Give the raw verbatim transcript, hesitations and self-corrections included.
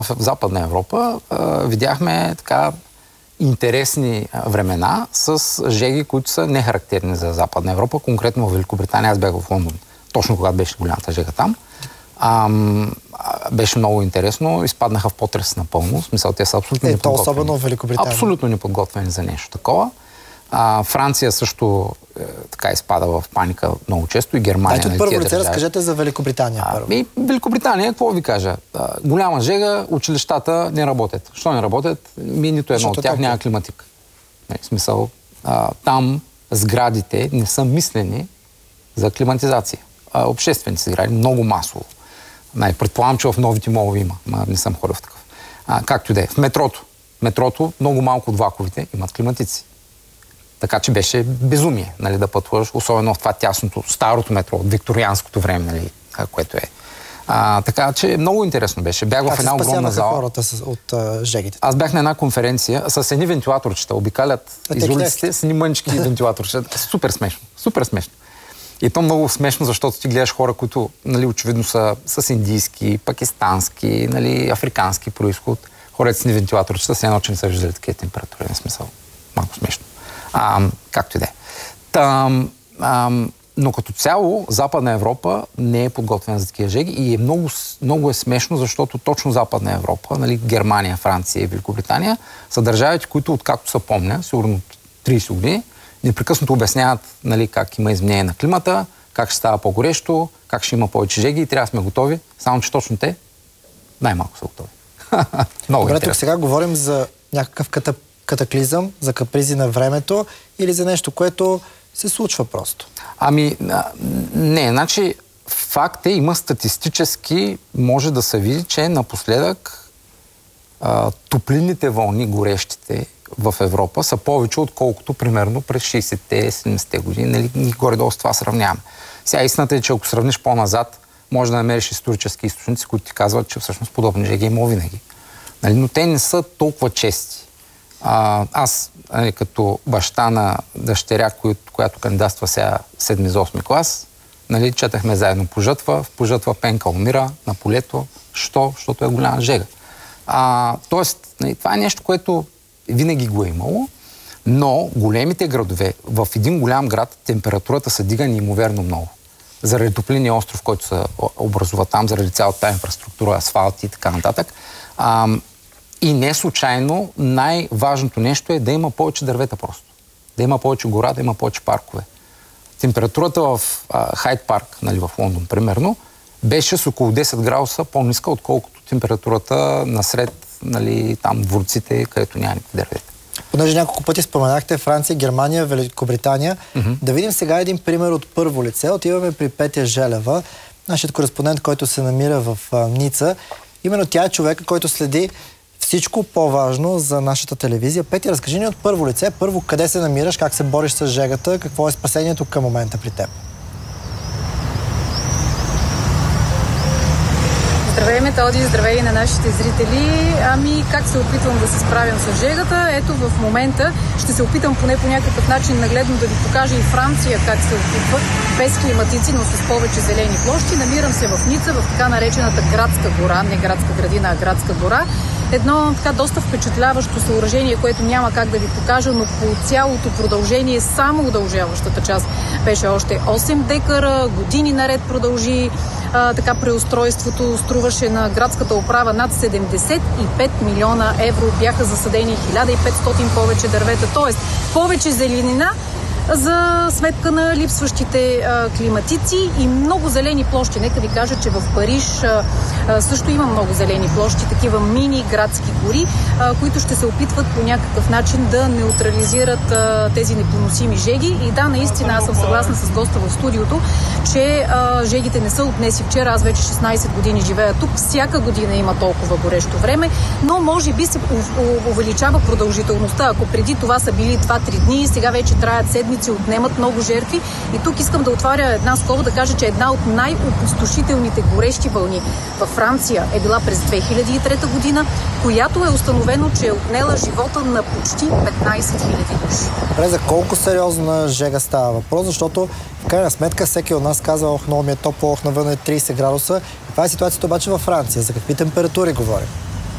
В Западна Европа а, видяхме така интересни времена с жеги, които са нехарактерни за Западна Европа. Конкретно в Великобритания, аз бях в Лондон, точно когато беше голямата жега там. Ам, беше много интересно. Изпаднаха в потрес напълно. В смисъл, те са абсолютно е, неподготвени. То особено в Великобритания. Абсолютно неподготвени за нещо такова. А, Франция също е, така изпада в паника много често и Германия. Дайте от първо лице разкажете за Великобритания. А, и Великобритания, какво ви кажа? А, голяма жега, училищата не работят. Що не работят? Ми нито едно от тях няма климатик. Не, в смисъл, а, там сградите не са мислени за климатизация. А, обществените сгради много масово. Най- предполагам, че в новите молове има. Ма не съм ходил в такъв. А, както и да е. В метрото. Метрото, много малко от влаковите имат климатици. Така че беше безумие, нали, да пътуваш, особено в това тясното, старото метро, от викторианското време, нали, което е. А, така че много интересно беше. Бях как в една огромна зала. хората с, от а, жегите? Аз бях на една конференция с едни вентилаторчета. Обикалят из улиците с едни мънички вентилаторчета. Супер смешно. Супер смешно. И то много смешно, защото ти гледаш хора, които, нали, очевидно са с индийски, пакистански, нали, африкански произход. Хората с едни вентилаторчета, се едно, че не са виждали такива температури. На смисъл. Малко смешно. А, както и да е. Там, ам, но като цяло Западна Европа не е подготвена за такива жеги и е много, много е смешно, защото точно Западна Европа, нали, Германия, Франция и Великобритания са държавите, които, откакто се помня, сигурно трийсет години, непрекъснато обясняват, нали, как има изменение на климата, как ще става по-горещо, как ще има повече жеги и трябва да сме готови, само че точно те най-малко са готови. Много Добре, интересно. тук сега говорим за някакъв катап катаклизъм, за капризи на времето или за нещо, което се случва просто? Ами, не, значи факт е, има статистически, може да се види, че напоследък а, топлинните вълни, горещите в Европа, са повече, отколкото примерно през шейсетте, седемдесетте години. Нали, горе-долу с това сравняваме. Сега истината е, че ако сравниш по-назад, може да намериш исторически източници, които ти казват, че всъщност подобни жеги има винаги. Нали, но те не са толкова чести. А, аз, нали, като баща на дъщеря, коя, която кандидатства сега седми за осми клас, нали, четахме заедно по жътва. В по жътва Пенка умира на полето. Що? Защото е голяма жега. А, тоест, нали, това е нещо, което винаги го е имало, но големите градове, в един голям град температурата се дига неимоверно много. Заради топлинния остров, който се образува там, заради цялата тази инфраструктура, асфалт и така нататък. А, И не случайно най-важното нещо е да има повече дървета просто. Да има повече гора, да има повече паркове. Температурата в а, Хайд парк, нали, в Лондон, примерно, беше с около десет градуса по-ниска, отколкото температурата насред, нали, там дворците, където няма никакви дървета. Понеже няколко пъти споменахте Франция, Германия, Великобритания, mm-hmm. да видим сега един пример от първо лице. Отиваме при Петя Желева, нашият кореспондент, който се намира в а, Ница. Именно тя е човека, който следи всичко по-важно за нашата телевизия. Пети, разкажи ни от първо лице. Първо, къде се намираш, как се бориш с жегата, какво е спасението към момента при теб? Здравей, Методи, здравей на нашите зрители. Ами, как се опитвам да се справям с жегата? Ето, в момента ще се опитам поне по някакъв начин нагледно да ви покажа и Франция как се опитва, без климатици, но с повече зелени площи. Намирам се в Ница, в така наречената градска гора, не градска градина, а градска гора. Едно така доста впечатляващо съоръжение, което няма как да ви покажа, но по цялото продължение, само удължаващата част беше още осем декара, години наред продължи. А, така преустройството струваше на градската управа над седемдесет и пет милиона евро. Бяха засадени хиляда и петстотин повече дървета, т.е. повече зеленина за сметка на липсващите а, климатици и много зелени площи. Нека ви кажа, че в Париж а, а, също има много зелени площи, такива мини градски гори, а, които ще се опитват по някакъв начин да неутрализират а, тези непоносими жеги. И да, наистина, аз съм съгласна с госта в студиото, че а, жегите не са от днес и вчера. Аз вече шестнайсет години живея тук. Всяка година има толкова горещо време, но може би се увеличава продължителността. Ако преди това са били два-три дни, сега вече траят седмици, отнемат много жертви. И тук искам да отваря една скоба, да кажа, че една от най-опустошителните горещи вълни във Франция е била през две хиляди и трета година, която е установено, че е отнела живота на почти петнайсет хиляди души. Добре, за колко сериозна жега става въпрос, защото в крайна сметка всеки от нас казва, ох, много ми е топло, ох, навън е трийсет градуса. Това е ситуацията обаче във Франция. За какви температури говорим?